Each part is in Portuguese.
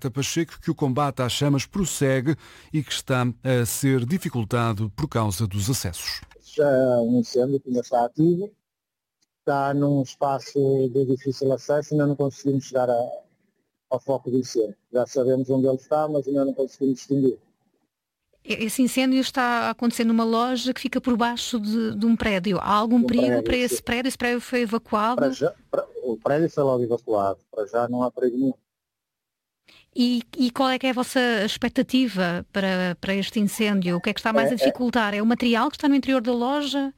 Alerta Pacheco que o combate às chamas prossegue e que está a ser dificultado por causa dos acessos. Já é um incêndio que ainda está ativo, está num espaço de difícil acesso, ainda não conseguimos chegar ao foco do incêndio. Já sabemos onde ele está, mas ainda não conseguimos distinguir. Esse incêndio está a acontecer numa loja que fica por baixo de um prédio. Há algum perigo para esse prédio? Esse prédio foi evacuado? O prédio foi logo evacuado. Para já não há perigo nenhum. E qual é que é a vossa expectativa para este incêndio? O que é que está mais a dificultar? É o material que está no interior da loja?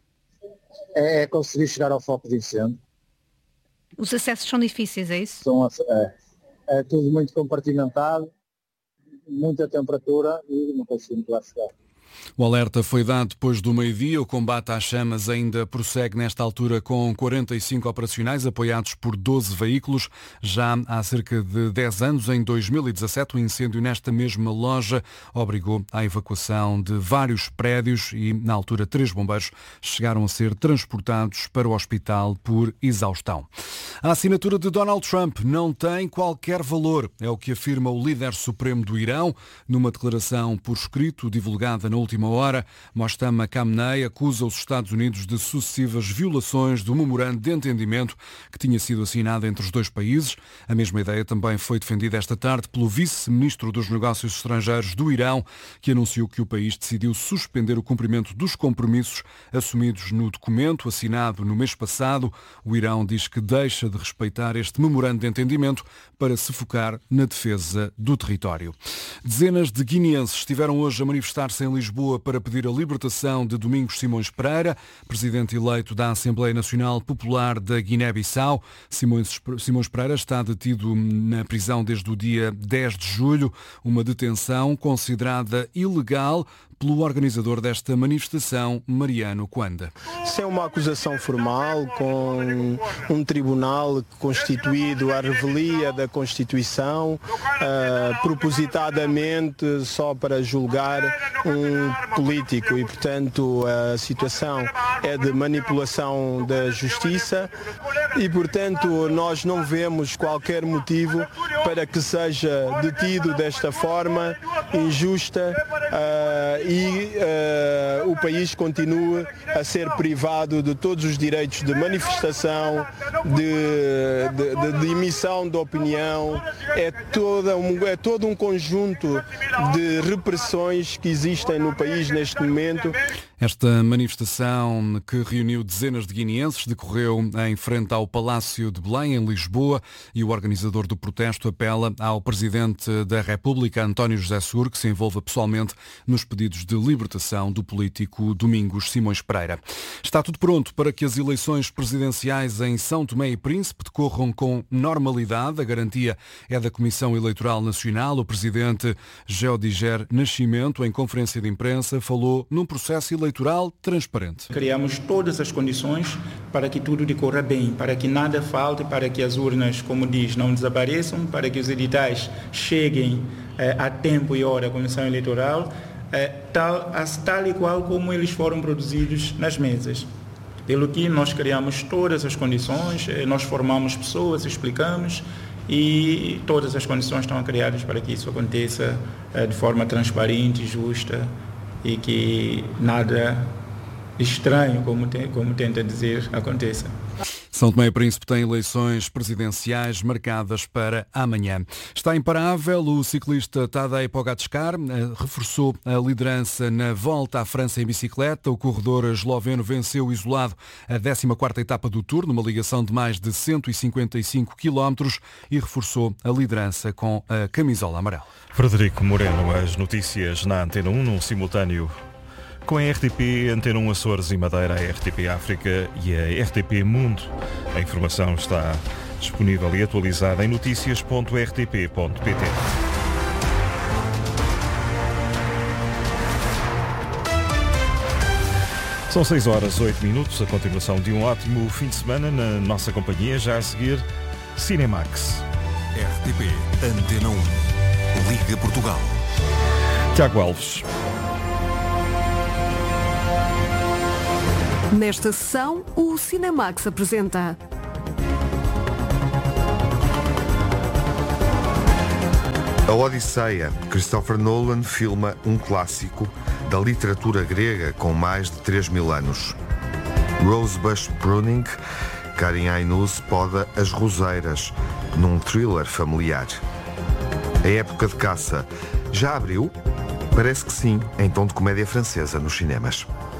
É conseguir chegar ao foco de incêndio. Os acessos são difíceis, é isso? É tudo muito compartimentado, muita temperatura e não conseguimos lá chegar. O alerta foi dado depois do meio-dia. O combate às chamas ainda prossegue nesta altura com 45 operacionais apoiados por 12 veículos. Já há cerca de 10 anos, em 2017, o incêndio nesta mesma loja obrigou à evacuação de vários prédios e, na altura, 3 bombeiros chegaram a ser transportados para o hospital por exaustão. A assinatura de Donald Trump não tem qualquer valor, é o que afirma o líder supremo do Irão. Numa declaração por escrito divulgada na última hora, Mostamma Khamenei acusa os Estados Unidos de sucessivas violações do memorando de entendimento que tinha sido assinado entre os dois países. A mesma ideia também foi defendida esta tarde pelo vice-ministro dos Negócios Estrangeiros do Irão, que anunciou que o país decidiu suspender o cumprimento dos compromissos assumidos no documento assinado no mês passado. O Irão diz que deixa de respeitar este memorando de entendimento para se focar na defesa do território. Dezenas de guineenses estiveram hoje a manifestar-se em Lisboa para pedir a libertação de Domingos Simões Pereira, presidente eleito da Assembleia Nacional Popular da Guiné-Bissau. Simões Pereira está detido na prisão desde o dia 10 de julho, uma detenção considerada ilegal pelo organizador desta manifestação, Mariano Coanda. Sem uma acusação formal, com um tribunal constituído à revelia da Constituição, propositadamente só para julgar um político e, portanto, a situação é de manipulação da justiça e, portanto, nós não vemos qualquer motivo para que seja detido desta forma injusta e o país continue a ser privado de todos os direitos de manifestação, de emissão de opinião. É todo um conjunto de repressões que existem no país neste momento. Esta manifestação, que reuniu dezenas de guineenses, decorreu em frente ao Palácio de Belém, em Lisboa, e o organizador do protesto apela ao Presidente da República, António José Seguro, que se envolva pessoalmente nos pedidos de libertação do político Domingos Simões Pereira. Está tudo pronto para que as eleições presidenciais em São Tomé e Príncipe decorram com normalidade. A garantia é da Comissão Eleitoral Nacional. O Presidente Geodiger Nascimento, em conferência de imprensa, falou num processo eleitoral transparente. Criamos todas as condições para que tudo decorra bem, para que nada falte, para que as urnas, como diz, não desapareçam, para que os editais cheguem a tempo e hora à Comissão Eleitoral, tal e qual como eles foram produzidos nas mesas. Pelo que nós criamos todas as condições, nós formamos pessoas, explicamos, e todas as condições estão criadas para que isso aconteça de forma transparente, justa, e que nada estranho, como tenta dizer, aconteça. São Tomé e Príncipe tem eleições presidenciais marcadas para amanhã. Está imparável o ciclista Tadej Pogačar, reforçou a liderança na volta à França em bicicleta. O corredor esloveno venceu isolado a 14ª etapa do Tour, numa ligação de mais de 155 km, e reforçou a liderança com a camisola amarela. Frederico Moreno, as notícias na Antena 1, num simultâneo com a RTP, Antena 1 Açores e Madeira, a RTP África e a RTP Mundo. A informação está disponível e atualizada em noticias.rtp.pt. São 6h08, a continuação de um ótimo fim de semana na nossa companhia. Já a seguir, Cinemax. RTP Antena 1, Liga Portugal. Tiago Alves. Nesta sessão, o Cinemax apresenta Odisseia. Christopher Nolan filma um clássico da literatura grega com mais de 3.000 anos. Rosebush Pruning. Karin Ainuz poda as roseiras num thriller familiar. A época de caça já abriu? Parece que sim, em tom de comédia francesa nos cinemas.